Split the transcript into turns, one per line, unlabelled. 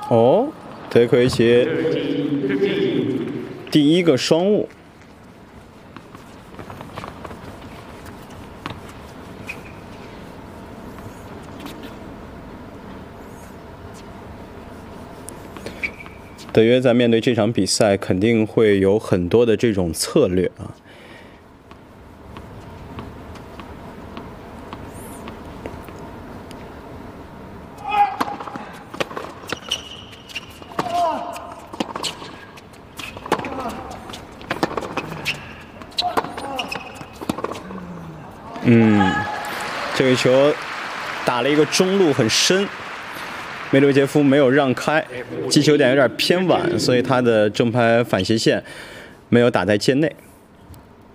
哦，德约科维奇第一个双误。德约在面对这场比赛，肯定会有很多的这种策略啊。这个球打了一个中路很深，梅德韦杰夫没有让开，击球点有点偏晚，所以他的正拍反斜线没有打在界内。